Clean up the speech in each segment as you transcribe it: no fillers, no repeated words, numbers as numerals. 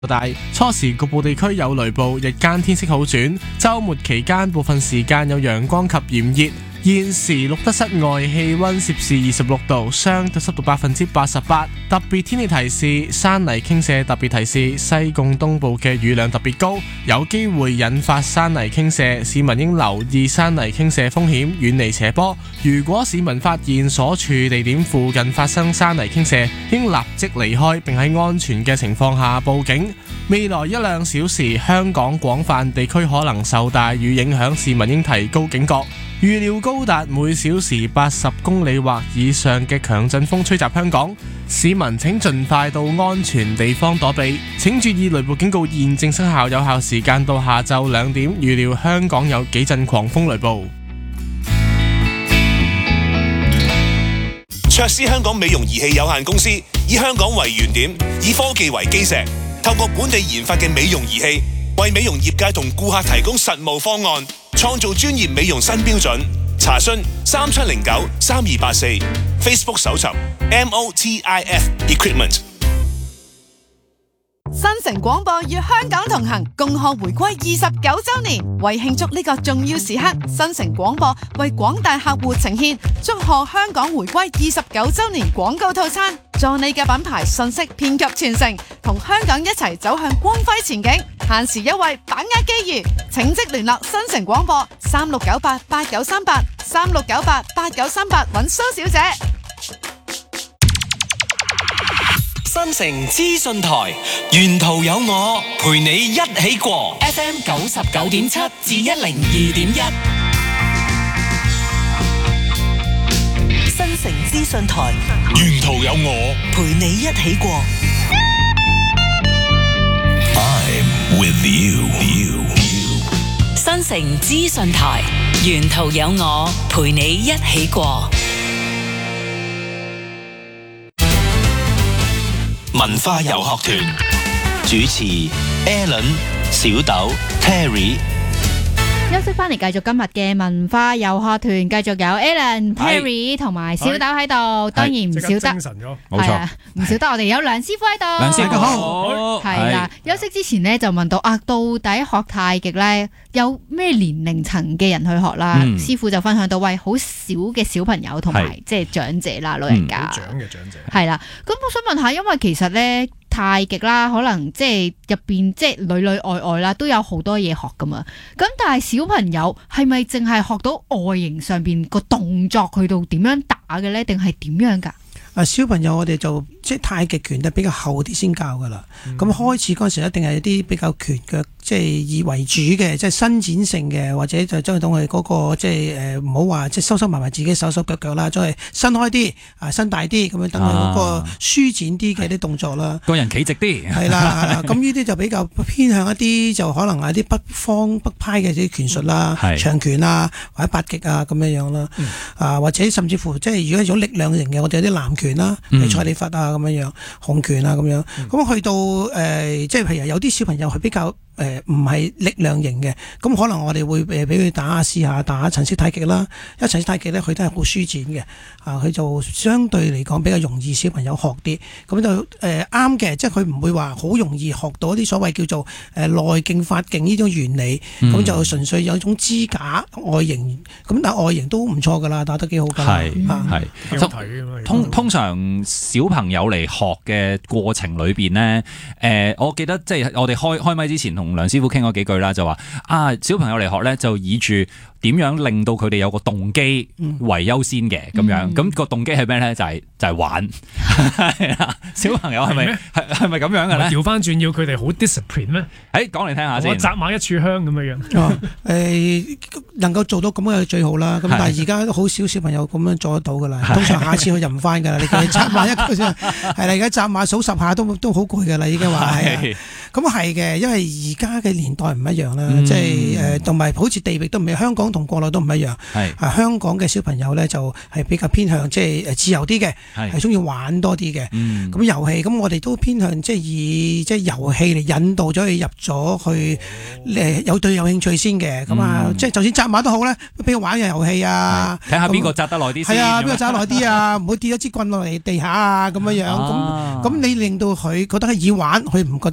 大，初時局部地區有雷暴，日間天色好轉，週末期間部分時間有陽光及炎熱。現時錄得室外氣溫攝氏26度，相對濕度88%。特別天氣提示：山泥傾瀉特別提示，西貢東部嘅雨量特別高，有機會引發山泥傾瀉，市民應留意山泥傾瀉風險，遠離斜坡。如果市民發現所處地點附近發生山泥傾瀉，應立即離開，並喺安全嘅情況下報警。未來1-2小時，香港廣泛地區可能受大雨影響，市民應提高警覺。預料高達每小時80公里或以上嘅強陣風吹襲香港，市民請盡快到安全地方躲避。請注意雷暴警告現正生效，有效時間到下晝2點。預料香港有幾陣狂風雷暴。 卓斯香港美容儀器有限公司以香港為原點，以科技為基石，透過本地研發嘅美容儀器，為美容業界同顧客提供實務方案，創造專業美容新標準。查詢3709-3284 Facebook 搜尋 MOTIF Equipment。 新城廣播與香港同行，共賀回歸29週年。為慶祝呢個重要時刻，新城廣播為廣大客戶呈現祝賀香港回歸29週年廣告套餐，助你嘅品牌信息遍及全城，同香港一齊走向光輝前景。限時優惠，把握機遇，請即聯絡新城廣播36988938 36988938揾蘇小姐。 新城資訊台，沿途有我陪你一起過 FM 99.7至102.1。 新城資訊台， 沿途有我陪你一起過。 I'm with you。 新城資訊台，沿途有我陪你一起過。 文化遊學團主持 Alan、小豆、Terry。 休息翻嚟，繼續今日嘅文化遊學團，繼續有 Alan、Terry 同埋小豆喺度，當然唔少得， 冇錯， 唔少得我哋有梁師傅喺度。 梁師傅好， 係啦。休息之前呢，就問到到底學太極呢有咩年齡層嘅人去學啦？師傅就分享到，喂，好少嘅小朋友同埋即係長者啦，老人家。 長嘅長者係啦。咁我想問下，因為其實呢，太極啦，可能即係入邊即係裏裏外外啦，都有好多嘢學噶嘛。咁但係小朋友係咪淨係學到外形上邊個動作去到點樣打嘅咧，定係點樣噶？ 小朋友我哋就即係太極拳就比較後啲先教噶啦。咁開始嗰陣時一定係一啲比較拳腳即係以為主嘅，即係伸展性嘅，或者就將佢當係嗰個即係唔好話即係收埋自己手手腳腳啦，將佢伸開啲伸大啲咁樣，等佢嗰個舒展啲嘅啲動作啦。 個人企直啲係啦，咁呢啲就比較偏向一啲就可能係啲北派嘅啲拳術啦，長拳啊或者八極啊咁樣樣啦。或者甚至乎即係如果係種力量型嘅，我哋有啲南拳啦，譬如蔡李佛啊咁樣樣，洪拳啊咁樣。咁去到即係譬如有啲小朋友係比較唔係力量型嘅，咁可能我哋會俾佢試下打陳式太極啦。因為陳式太極咧，佢都係好舒展嘅，佢就相對嚟講比較容易小朋友學啲，咁就啱嘅，即係佢唔會話好容易學到一啲所謂叫做內勁發勁呢種原理，咁就純粹有一種支架外形，咁但係外形都唔錯噶啦，打得幾好噶。 係通常小朋友嚟學嘅過程裏邊呢，我記得即係我哋開麥之前同梁師傅傾咗幾句啦，就話小朋友嚟學咧就以住點樣令到佢哋有個動機為優先嘅咁樣，咁個動機係咩咧？就係玩。小朋友係咪咁樣嘅咧？ 調翻轉要佢哋好 discipline 咩？ 講嚟聽下先。 我紮馬一處香咁樣。 能夠做到咁嘅最好啦。咁但係而家都好少小朋友咁樣做得到噶啦。通常下次佢就唔翻噶啦。你叫佢紮馬一個先係啦。而家紮馬數10下都好攰噶啦，已經話係。咁係嘅，因為而家嘅年代唔一樣啦，即係同埋好似地域都唔係，香港同國內都唔一樣。香港嘅小朋友咧就係比較偏向即係自由啲嘅，係中意玩多啲嘅。咁遊戲咁我哋都偏向即係以即係遊戲嚟引導咗佢入咗去有興趣先嘅。咁即係就算紮馬都好咧，俾佢玩嘅遊戲啊， 睇下邊個紮得耐啲先。 係啊，邊個紮耐啲啊？唔好跌咗支棍落嚟地下啊咁樣樣。咁你令到佢覺得係以玩，佢唔覺得似練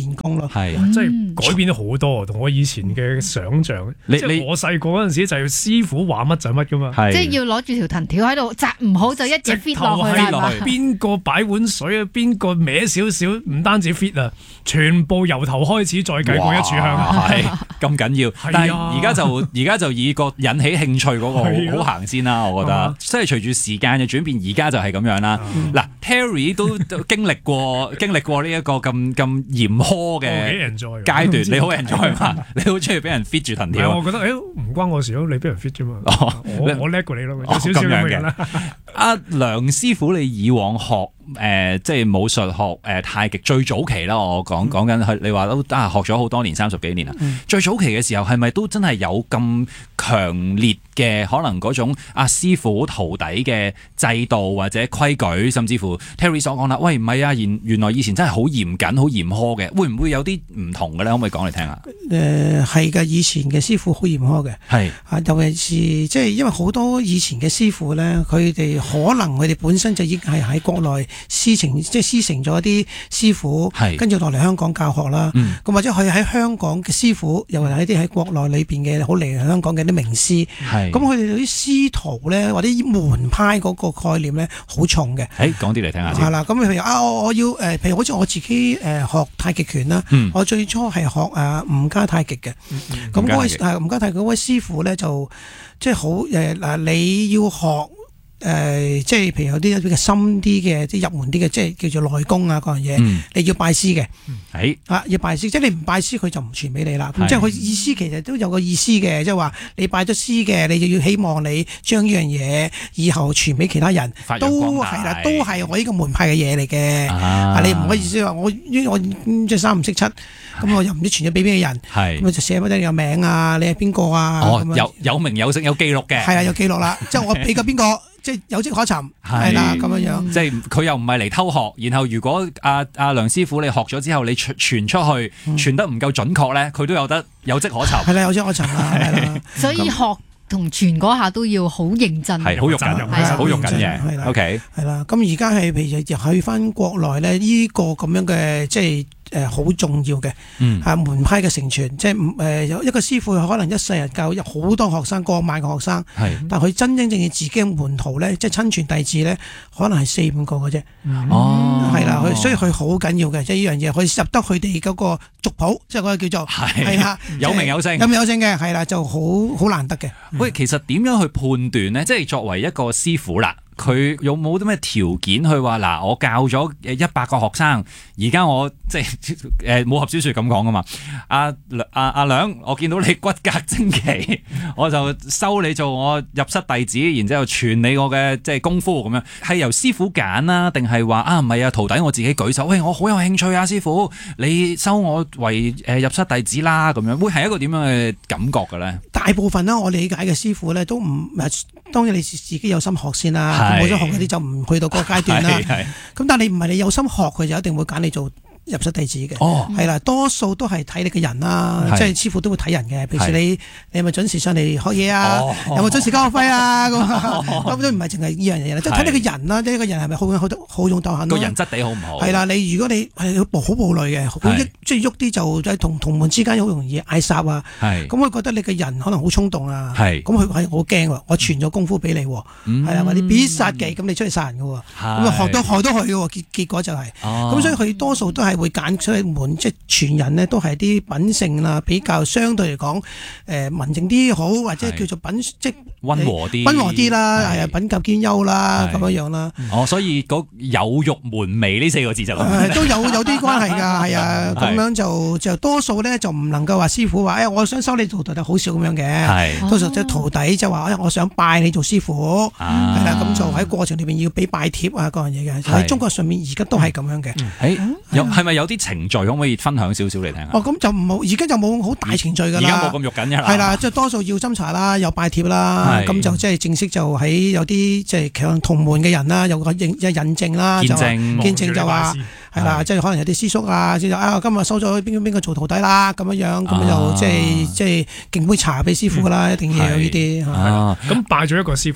練功咯。 係即係改變咗好多，同我以前嘅想像。即係我細個嗰陣時就係師傅話乜就乜噶嘛， 即係要攞住條藤條喺度紮唔好就一隻 fit 落去啦。 邊個擺碗水啊？邊個歪少少？唔單止 fit 啊，全部由頭開始再計過一炷香， 係咁緊要。但係而家就以個引起興趣嗰個好行先啦，我覺得。即係隨住時間嘅轉變，而家就係咁樣啦。嗱，Terry 都經歷過呢一個咁嚴苛嘅階段，你好 enjoy 嘛？你好中意俾人 fit 住藤條。 我覺得唔關我事咯，你俾人 fit 啫嘛。我叻過你咯，有少少咁樣啦。 阿梁師傅，你以往學即係武術學太極最早期啦，我講緊你話都學咗好多年，30幾年啦。最早期嘅時候係咪都真係有咁強烈嘅可能嗰種師傅徒弟嘅制度或者規矩，甚至乎 Terry 所講啦，喂唔係啊，原來以前真係好嚴謹、好嚴苛嘅，會唔會有啲唔同嘅咧？可唔可以講嚟聽下？ 係嘅，以前嘅師傅好嚴苛嘅， 係尤其是即係因為好多以前嘅師傅咧，佢哋可能佢哋本身就已經係喺國內師承咗一啲師傅，跟住落嚟香港教學啦。咁或者佢喺香港嘅師傅，又係一啲喺國內裏邊嘅好嚟香港嘅啲名師。咁佢哋啲師徒咧，或者門派嗰個概念咧，好重嘅。 講啲嚟聽下先。 係啦，咁譬如我要譬如好似我自己學太極拳啦，我最初係學吳家太極嘅。咁嗰位吳家太極嗰位師傅咧，就即係好嗱，你要學。即係譬如有啲比較深啲嘅，即係入門啲嘅，即係叫做內功啊嗰樣嘢，你要拜師嘅，要拜師，即係你唔拜師佢就唔傳俾你啦。咁即係佢意思其實都有個意思嘅，即係話你拜咗師嘅，你就要希望你將呢樣嘢以後傳俾其他人，都係啦，都係我呢個門派嘅嘢嚟嘅。你唔可以意思話我即係3唔識7，咁我又唔知傳咗俾邊個人，咁就寫乜嘢有名啊，你係邊個啊？ 有名有姓有記錄嘅， 係啊，有記錄啦，即係我俾個邊個。即係有跡可尋，係啦咁樣。 即係佢又唔係嚟偷學，然後如果阿梁師傅你學咗之後，你傳出去傳得唔夠準確咧，佢都有跡可尋。 係啦，有跡可尋啦，係啦。 所以學同傳嗰下都要好認真， 係好肉緊，好肉緊嘅。OK，係啦。咁而家係譬如去翻國內咧，呢個咁樣嘅即係。好重要嘅，門派嘅承傳，即係有一個師傅可能一世人教有好多學生，過萬個學生，但佢真正自己嘅門徒咧，即係親傳弟子咧，可能係4、5個嘅啫。係啦，所以佢好緊要嘅，即係呢樣嘢，佢入得佢哋嗰個族譜，即係嗰個叫做係啦， 有名有姓， 有名有姓嘅，係啦，就好難得嘅。 喂，其實點樣去判斷呢？即係作為一個師傅啦。佢有冇啲咩條件去話嗱？我教咗100個學生，而家我即係武俠小說咁講噶嘛？阿梁，我見到你骨骼精奇，我就收你做我入室弟子，然之後傳你我嘅即係功夫咁樣，係由師傅揀啦，定係話唔係啊？徒弟我自己舉手，喂，我好有興趣啊！師傅，你收我為入室弟子啦，咁樣會係一個點樣嘅感覺嘅咧？ 大部分啦，我理解嘅師傅咧都唔當然你自己有心學先啦。冇咗學嗰啲就唔去到嗰個階段啦。咁但係你唔係你有心學，佢就一定會揀你做入室弟子嘅。係啦，多數都係睇你嘅人啦，即係師傅都會睇人嘅。平時你係咪準時上嚟學嘢啊？有冇準時交學費啊？咁都唔係淨係呢樣嘢啦，即係睇你嘅人啦。呢個人係咪好勇鬥狠？個人質地好唔好？ 係啦，如果你係好暴戾嘅，即係喐啲就同門之間好容易嗌霎啊。咁佢覺得你嘅人可能好衝動啊。咁佢係好驚喎，我傳咗功夫俾你，係啦，或者必殺技，咁你出去殺人嘅喎，咁學到害佢嘅喎，結果就係咁，所以佢多數都係會揀出去門，即係傳人呢，都係啲品性啦，比較相對嚟講文靜啲好，或者叫做即溫和啲啦，係啊，品格兼優啦，咁樣啦。 所以有辱門楣呢4個字就都有啲關係㗎，係啊，咁樣就多數咧就唔能夠話師傅話我想收你做徒弟，好少咁樣嘅。多數即係徒弟就話我想拜你做師傅，係啦，咁就喺過程裏邊要俾拜帖啊嗰樣嘢嘅。喺中國上面而家都係咁樣嘅。 係咪有啲程序可唔可以分享少少嚟聽下？ 咁就唔好，而家就冇好大程序㗎啦。 而家冇咁肉緊㗎啦。 係啦，即係多數要斟茶啦，有拜帖啦，咁就即係正式就喺有啲即係強同門嘅人啦，有個印證啦，見證就話係啦，即係可能有啲師叔啊，今日收咗邊個做徒弟啦，咁樣就即係敬杯茶俾師傅㗎啦，一定要有呢啲。 咁拜咗一個師傅。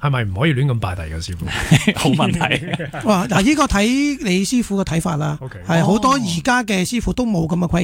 係咪唔可以亂咁拜第嘅師傅？ 好問題。 哇！嗱，呢個睇你師傅嘅睇法啦。 OK 係好多而家嘅師傅都冇咁嘅規